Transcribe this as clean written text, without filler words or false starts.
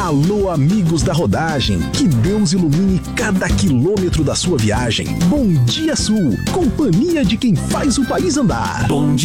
Alô, amigos da rodagem, que Deus ilumine cada quilômetro da sua viagem. Bom Dia Sul, companhia de quem faz o país andar. Bom dia.